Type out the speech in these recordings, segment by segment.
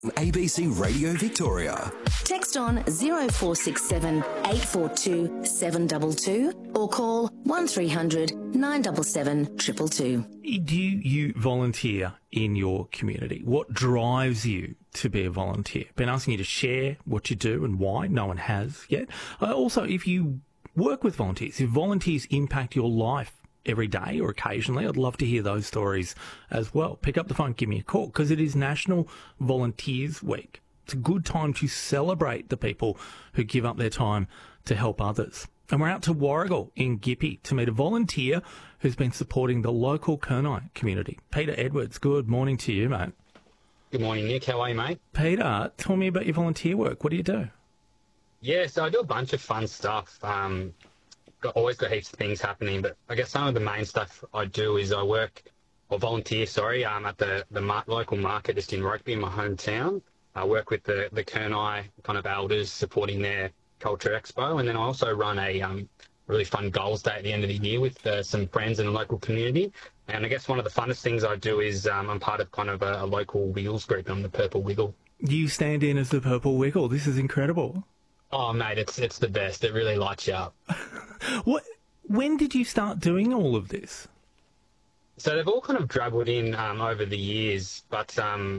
ABC Radio Victoria. Text on 0467 842 722 or call 1300 977 222. Do you volunteer in your community? What drives you to be a volunteer? Been asking you to share what you do and why. No one has yet. Also, if you work with volunteers, if volunteers impact your life every day or occasionally, I'd love to hear those stories as well. Pick up the phone, give me a call, because it is National Volunteers Week. It's a good time to celebrate the people who give up their time to help others. And we're out to Warragul in Gippy to meet a volunteer who's been supporting the local Kurnai community. Peter Edwards, good morning to you, mate. Good morning, Nick. How are you, mate? Peter, tell me about your volunteer work. What do you do? Yeah, so I do a bunch of fun stuff. Always got heaps of things happening, but I guess some of the main stuff I do is I volunteer, at the local market just in Rugby, in my hometown. I work with the Kurnai kind of elders supporting their culture expo, and then I also run a really fun goals day at the end of the year with some friends in the local community. And I guess one of the funnest things I do is I'm part of kind of a local Wiggles group. I'm the Purple Wiggle. You stand in as the Purple Wiggle. This is incredible. Oh, mate, it's the best. It really lights you up. When did you start doing all of this? So they've all kind of dabbled in over the years, but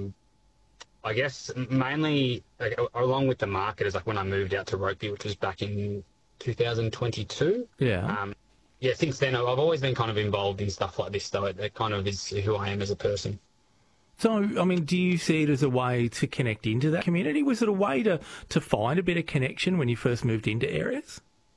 I guess mainly along with the market is like when I moved out to Rugby, which was back in 2022. Yeah. Since then I've always been kind of involved in stuff like this, though. It kind of is who I am as a person. So, I mean, do you see it as a way to connect into that community? Was it a way to find a bit of connection when you first moved into areas?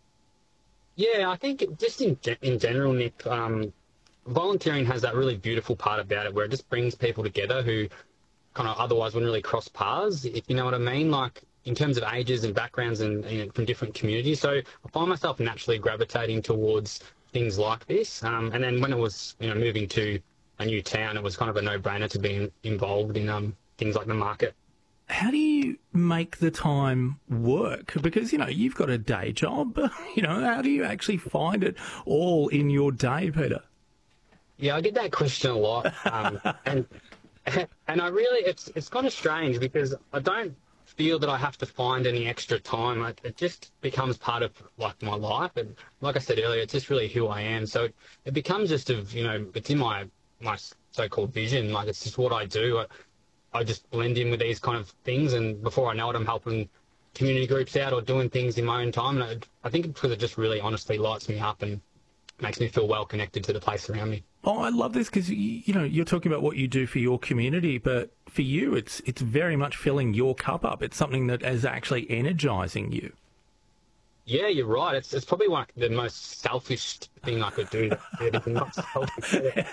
Yeah, I think just in general, Nick, volunteering has that really beautiful part about it where it just brings people together who kind of otherwise wouldn't really cross paths, if you know what I mean, like in terms of ages and backgrounds and from different communities. So I find myself naturally gravitating towards things like this. And then when it was, moving to a new town, it was kind of a no-brainer to be involved in things like the market. How do you make the time work? Because, you've got a day job. How do you actually find it all in your day, Peter? Yeah, I get that question a lot. And I really, it's kind of strange because I don't feel that I have to find any extra time. It just becomes part of like my life. And like I said earlier, it's just really who I am. So it becomes just it's in my so-called vision. Like it's just what I do. I just blend in with these kind of things, and before I know it, I'm helping community groups out or doing things in my own time. And I think it's because it just really honestly lights me up and makes me feel well connected to the place around me. Oh, I love this because, you're talking about what you do for your community, but for you, it's very much filling your cup up. It's something that is actually energising you. Yeah, you're right. It's probably like the most selfish thing I could do. It's not selfish.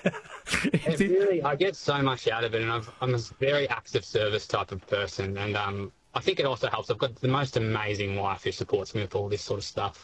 I get so much out of it, and I'm a very active service type of person, and I think it also helps. I've got the most amazing wife who supports me with all this sort of stuff.